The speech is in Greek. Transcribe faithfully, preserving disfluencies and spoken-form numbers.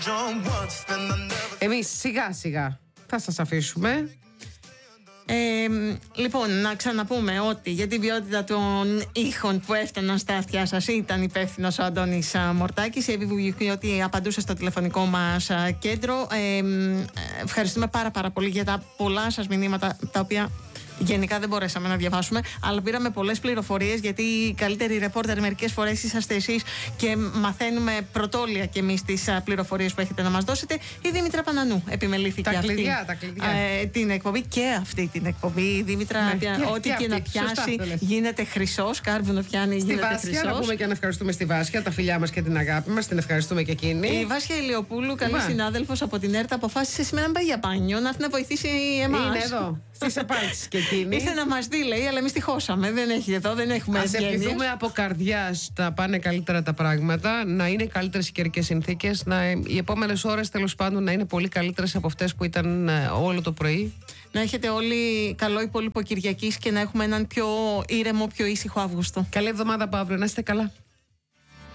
Εμείς σιγά σιγά θα σας αφήσουμε. Ε, λοιπόν, να ξαναπούμε ότι για την ποιότητα των ήχων που έφταναν στα αυτιά σας ήταν υπεύθυνος ο Αντώνης Μορτάκης. Η Εύη Βουγιουκιώτη απαντούσε στο τηλεφωνικό μας κέντρο. Ε, ευχαριστούμε πάρα πάρα πολύ για τα πολλά σας μηνύματα, τα οποία γενικά δεν μπορέσαμε να διαβάσουμε, αλλά πήραμε πολλές πληροφορίες, γιατί οι καλύτεροι ρεπόρτερ μερικές φορές είσαστε εσείς και μαθαίνουμε πρωτόλια κι εμείς τις πληροφορίες που έχετε να μας δώσετε. Η Δήμητρα Πανανού επιμελήθηκε τα αυτή κλειδιά, τα κλειδιά. Ε, την εκπομπή και αυτή την εκπομπή. Η Δήμητρα, ναι, πια, και, ό,τι και, και, και να πιάσει γίνεται χρυσός. Κάρβουνο πιάνει, στη γίνεται Βάσια, χρυσός. να πούμε και να ευχαριστούμε στη Βάσια, τα φιλιά μας και την αγάπη μας. Την ευχαριστούμε και εκείνη. Η Βάσια Ηλιοπούλου, καλή συνάδελφος από την ΕΡΤ, αποφάσισε σήμερα να πάει για μπάνιο, να έρθει να βοηθήσει εμάς. Είναι εδώ, στις επάλξεις και εκείνη. Ήρθε να μας δει, λέει, αλλά εμείς τη χώσαμε. Δεν έχει εδώ, δεν έχουμε ευγένειες. Ας ευχηθούμε από καρδιάς να πάνε καλύτερα τα πράγματα, να είναι καλύτερες οι καιρικές συνθήκες, να οι επόμενες ώρες τέλος πάντων να είναι πολύ καλύτερες από αυτές που ήταν όλο το πρωί. Να έχετε όλοι καλό υπόλοιπο Κυριακής και να έχουμε έναν πιο ήρεμο, πιο ήσυχο Αύγουστο. Καλή εβδομάδα από αύριο, να είστε καλά.